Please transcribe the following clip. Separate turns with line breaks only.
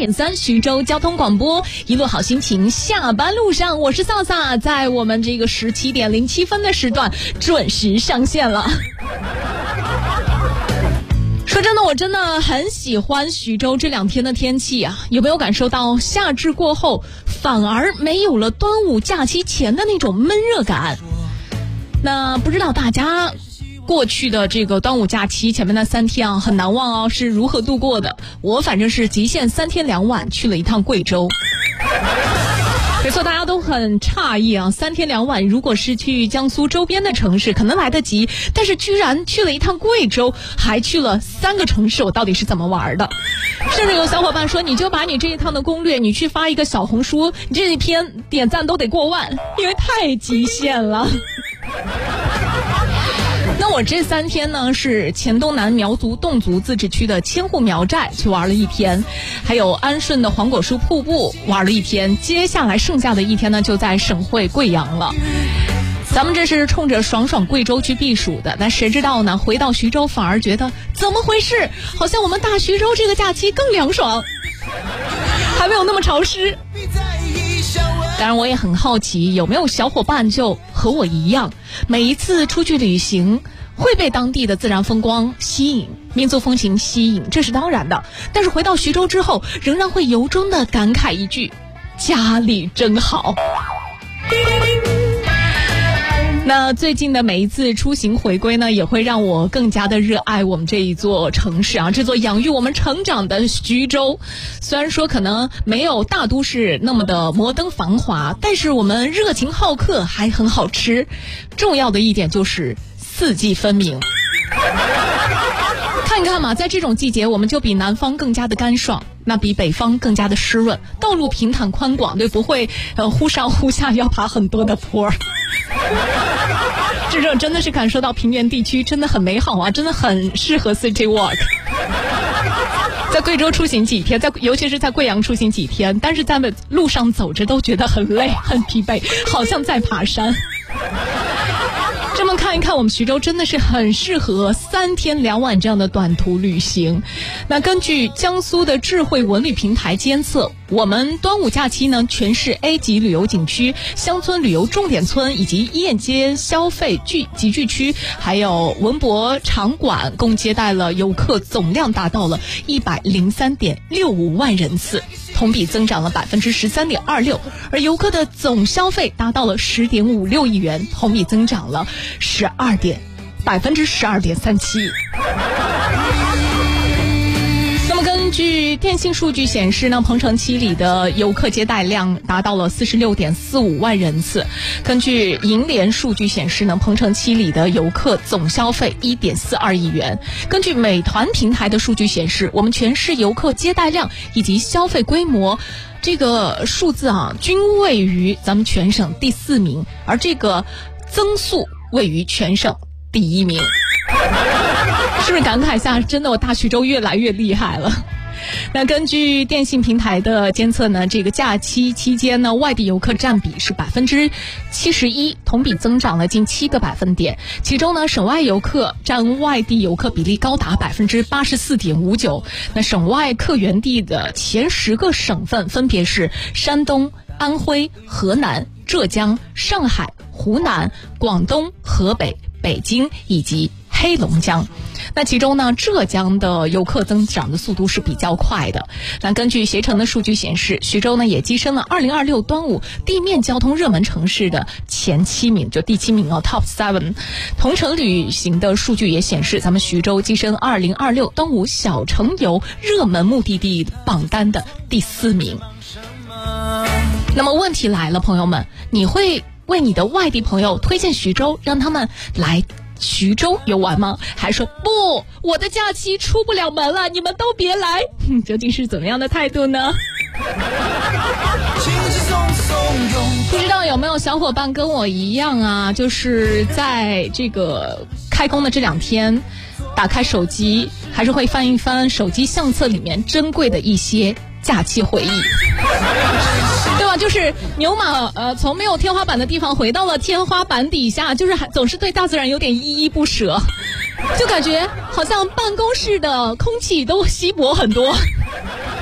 103.3徐州交通广播，一路好心情。下班路上，我是萨萨，在我们这个17点07分的时段准时上线了。说真的，我真的很喜欢徐州这2天的天气啊！有没有感受到夏至过后反而没有了端午假期前的那种闷热感？那不知道大家过去的这个端午假期前面的3天啊，很难忘哦，是如何度过的？我反正是极限3天2晚去了一趟贵州。没错，大家都很诧异啊，3天2晚如果是去江苏周边的城市可能来得及，但是居然去了一趟贵州，还去了3个城市，我到底是怎么玩的？甚至有小伙伴说，你就把你这一趟的攻略你去发一个小红书，你这一篇点赞都得过万，因为太极限了。那我这3天呢，是黔东南苗族侗族自治区的千户苗寨去玩了1天，还有安顺的黄果树瀑布玩了1天，接下来剩下的1天呢，就在省会贵阳了。咱们这是冲着爽爽贵州去避暑的，那谁知道呢，回到徐州反而觉得怎么回事，好像我们大徐州这个假期更凉爽，还没有那么潮湿。当然我也很好奇，有没有小伙伴就和我一样，每一次出去旅行会被当地的自然风光吸引，民族风情吸引，这是当然的，但是回到徐州之后仍然会由衷的感慨一句，家里真好。那最近的每一次出行回归呢，也会让我更加的热爱我们这一座城市啊，这座养育我们成长的徐州。虽然说可能没有大都市那么的摩登繁华，但是我们热情好客，还很好吃。重要的一点就是四季分明。看一看嘛，在这种季节我们就比南方更加的干爽，那比北方更加的湿润，道路平坦宽广，对，不会忽上忽下要爬很多的坡。这种真的是感受到平原地区真的很美好啊，真的很适合 city walk。 在贵州出行几天，尤其是在贵阳出行几天，但是在路上走着都觉得很累很疲惫，好像在爬山。这么看一看，我们徐州真的是很适合3天2晚这样的短途旅行。那根据江苏的智慧文旅平台监测，我们端午假期呢，全市 A 级旅游景区、乡村旅游重点村以及夜间消费集聚区，还有文博场馆，共接待了游客总量达到了103.65万人次，同比增长了13.26%，而游客的总消费达到了10.56亿元，同比增长了12.37%。那么根据电信数据显示呢，鹏城7里的游客接待量达到了46.45万人次。根据银联数据显示呢，鹏城7里的游客总消费1.42亿元。根据美团平台的数据显示，我们全市游客接待量以及消费规模这个数字啊，均位于咱们全省第4名，而这个增速位于全省第1名。是不是感慨下，真的我大徐州越来越厉害了？那根据电信平台的监测呢，这个假期期间呢，外地游客占比是71%，同比增长了近7个百分点。其中呢，省外游客占外地游客比例高达84.59%。那省外客源地的前10个省份分别是山东、安徽、河南、浙江、上海、湖南、广东、河北、北京以及黑龙江。那其中呢，浙江的游客增长的速度是比较快的。那根据携程的数据显示，徐州呢也跻身了2026端午地面交通热门城市的前7名，就第7名哦 ，Top 7。同程旅行的数据也显示，咱们徐州跻身2026端午小城游热门目的地榜单的第4名。那么问题来了，朋友们，你会为你的外地朋友推荐徐州，让他们来徐州游玩吗？还说不，我的假期出不了门了，你们都别来。究竟是怎么样的态度呢？不知道有没有小伙伴跟我一样啊，就是在这个开工的这2天，打开手机还是会翻一翻手机相册里面珍贵的一些假期回忆。对吧？就是牛马从没有天花板的地方回到了天花板底下，就是总是对大自然有点依依不舍，就感觉好像办公室的空气都稀薄很多。